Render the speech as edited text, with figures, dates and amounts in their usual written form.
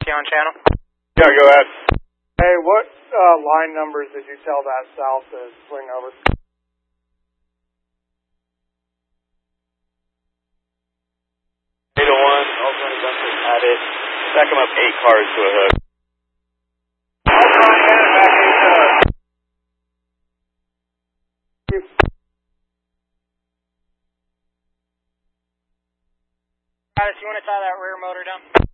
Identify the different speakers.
Speaker 1: on channel?
Speaker 2: Yeah, go ahead.
Speaker 3: Hey, what line numbers did you tell that south to swing over?
Speaker 2: 801, Alpine Bunker at it. Stack them up 8 cars to a hook.
Speaker 1: Travis, you want to tie that rear motor down?